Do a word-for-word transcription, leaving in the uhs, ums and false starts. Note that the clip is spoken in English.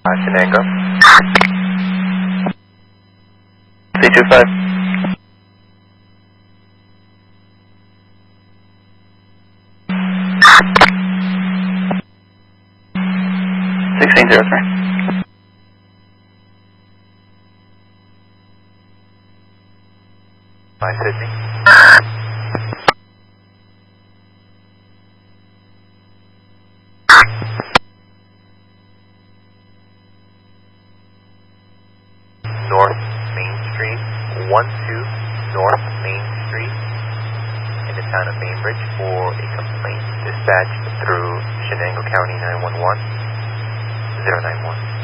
Uh, Shenango. three two five. sixteen zero three. Hi, Sydney. North Main Street, one two North Main Street, in the town of Bainbridge, for a complaint dispatched through Shenango County nine one one, zero nine one.